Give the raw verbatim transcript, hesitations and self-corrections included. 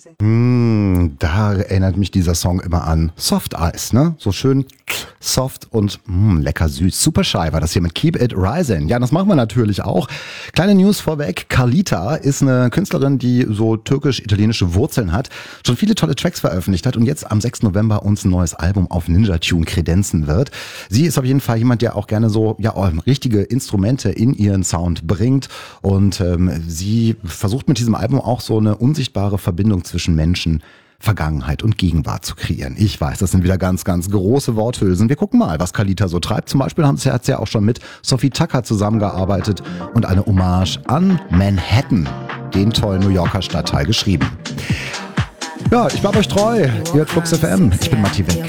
Mm, da erinnert mich dieser Song immer an Soft Eis, ne? So schön soft und mm, lecker süß. Super Shy war das hier mit Keep It Rising. Ja, das machen wir natürlich auch. Kleine News vorweg. Carlita ist eine Künstlerin, die so türkisch-italienische Wurzeln hat, schon viele tolle Tracks veröffentlicht hat und jetzt am sechsten November uns ein neues Album auf Ninja Tune kredenzen wird. Sie ist auf jeden Fall jemand, der auch gerne so ja richtige Instrumente in ihren Sound bringt und ähm, sie versucht mit diesem Album auch so eine unsichtbare Verbindung zwischen Menschen, Vergangenheit und Gegenwart zu kreieren. Ich weiß, das sind wieder ganz, ganz große Worthülsen. Wir gucken mal, was Carlita so treibt. Zum Beispiel haben sie ja auch schon mit Sophie Tucker zusammengearbeitet und eine Hommage an Manhattan, den tollen New Yorker Stadtteil, geschrieben. Ja, ich bleib euch treu. Ihr hört Flux F M. Ich bin Matti Wenk.